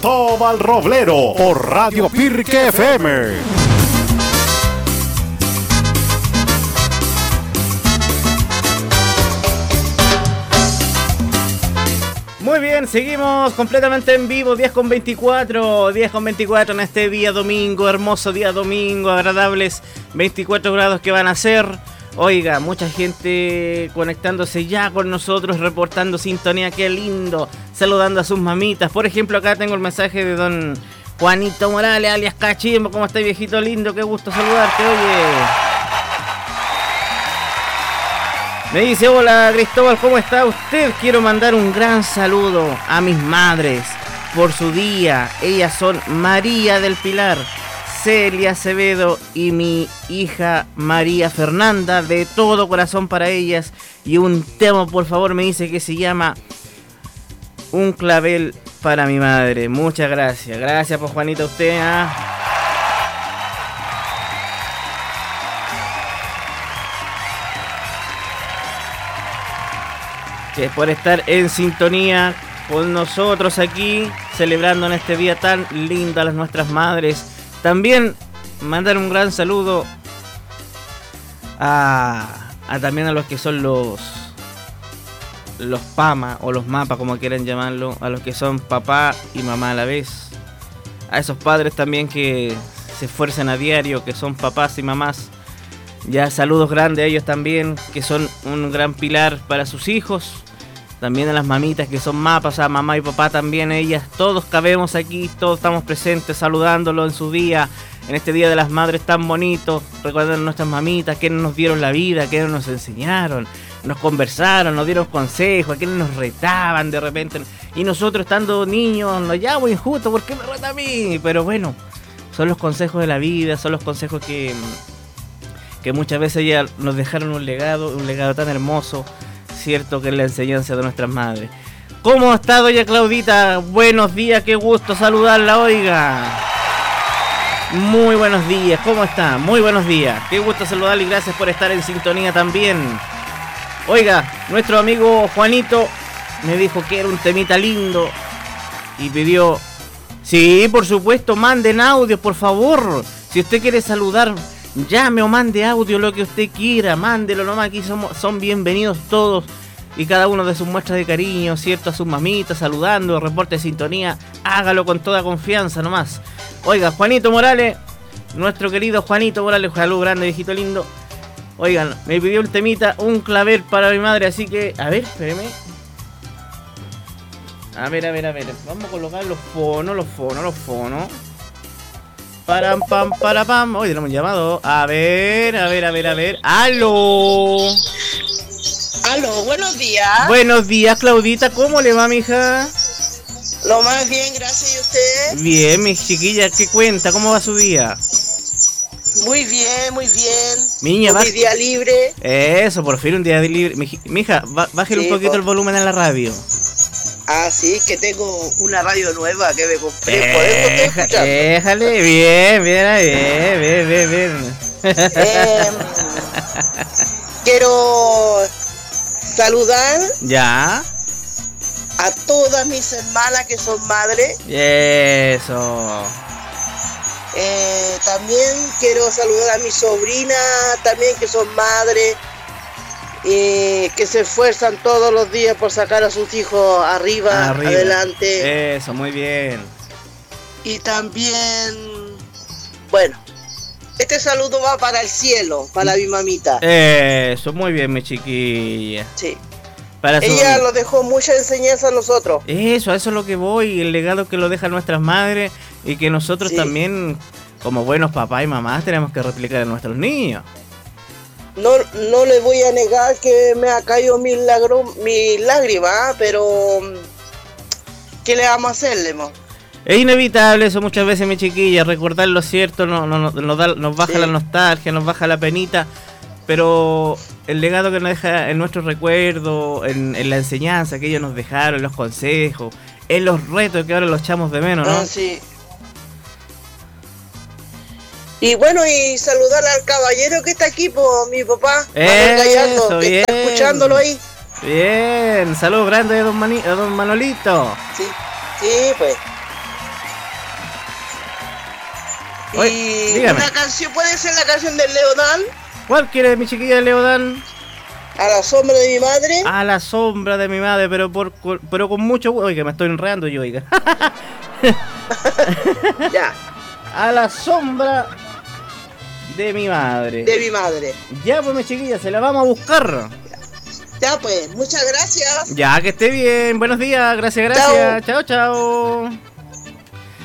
Cristóbal Roblero por Radio Pirque FM. Muy bien, seguimos completamente en vivo, 10:24 en este día domingo, hermoso día domingo, agradables 24 grados que van a ser. Oiga, mucha gente conectándose ya con nosotros, reportando sintonía, qué lindo, saludando a sus mamitas. Por ejemplo, acá tengo el mensaje de don Juanito Morales, alias Cachimbo. ¿Cómo está, viejito lindo? Qué gusto saludarte, oye. Me dice, hola Cristóbal, ¿cómo está usted? Quiero mandar un gran saludo a mis madres por su día. Ellas son María del Pilar, Celia Acevedo y mi hija María Fernanda. De todo corazón para ellas. Y un tema, por favor, me dice, que se llama Un clavel para mi madre. Muchas gracias. Gracias, pues, Juanita, usted. Que por estar en sintonía con nosotros aquí, celebrando en este día tan lindo a las nuestras madres. También mandar un gran saludo también a los que son los PAMA o los MAPA, como quieran llamarlo, a los que son papá y mamá a la vez. A esos padres también que se esfuerzan a diario, que son papás y mamás. Ya saludos grandes a ellos también, que son un gran pilar para sus hijos. También a las mamitas que son mapas, a mamá y papá también, ellas. Todos cabemos aquí, todos estamos presentes saludándolo en su día, en este Día de las Madres tan bonito. Recordando a nuestras mamitas, quienes nos dieron la vida, quienes nos enseñaron, nos conversaron, nos dieron consejos, quienes nos retaban de repente. Y nosotros estando niños, nos llamo injusto, ¿por qué me reta a mí? Pero bueno, son los consejos de la vida, son los consejos que muchas veces ya nos dejaron un legado tan hermoso, cierto, que es la enseñanza de nuestras madres. ¿Cómo está doña Claudita? Buenos días, qué gusto saludarla, oiga. Muy buenos días, ¿cómo está? Muy buenos días, qué gusto saludarla y gracias por estar en sintonía también. Oiga, nuestro amigo Juanito me dijo que era un temita lindo y pidió... Sí, por supuesto, manden audio, por favor. Si usted quiere saludar, llame o mande audio, lo que usted quiera, mándelo nomás, aquí son bienvenidos todos y cada uno de sus muestras de cariño, cierto, a sus mamitas, saludando, reporte de sintonía, hágalo con toda confianza nomás. Oiga, Juanito Morales, nuestro querido Juanito Morales, salud grande, viejito lindo. Oigan, me pidió un temita, un clavel para mi madre, así que, a ver, espéreme. A ver, vamos a colocar los fonos. Para pam. Hoy tenemos un llamado. A ver. ¡Aló! Aló, buenos días. Buenos días, Claudita. ¿Cómo le va, mija? Lo más bien, gracias. ¿Y usted? Bien, mis chiquillas. ¿Qué cuenta? ¿Cómo va su día? Muy bien. Niña, mi día libre. Eso, por fin un día libre. Mija, bájale un poquito el volumen en la radio. Ah, sí, que tengo una radio nueva que me compré, por eso estoy escuchando. Déjale, bien. Quiero saludar ya a todas mis hermanas que son madres. Eso. También quiero saludar a mis sobrinas también que son madres. Que se esfuerzan todos los días por sacar a sus hijos arriba. Adelante. Eso, muy bien. Y también, bueno, este saludo va para el cielo, para mi mamita. Eso, muy bien, mi chiquilla. Sí. Ella nos dejó mucha enseñanza a nosotros. Eso es lo que voy, el legado que lo dejan nuestras madres y que nosotros también, como buenos papás y mamás, tenemos que replicar a nuestros niños. No le voy a negar que me ha caído mis lágrimas, pero ¿qué le vamos a hacerle, mo? Es inevitable eso muchas veces, mi chiquilla, recordar lo cierto nos baja la nostalgia, nos baja la penita, pero el legado que nos deja en nuestros recuerdos, en la enseñanza que ellos nos dejaron, en los consejos, en los retos que ahora los echamos de menos, ¿no? Ah, sí. Y bueno, y saludar al caballero que está aquí, por mi papá, Manuel Gallardo, que está escuchándolo ahí. Bien, saludos grandes a don Manolito. Sí, pues. Y dígame. Una canción, puede ser la canción del Leodán. ¿Cuál quiere mi chiquilla de Leodán? A la sombra de mi madre. A la sombra de mi madre, pero con mucho... Oiga, me estoy enredando yo, oiga. Ya. A la sombra de mi madre. De mi madre. Ya, pues mi chiquilla, se la vamos a buscar. Ya, pues, muchas gracias. Ya, que esté bien. Buenos días, gracias. Chao, chao.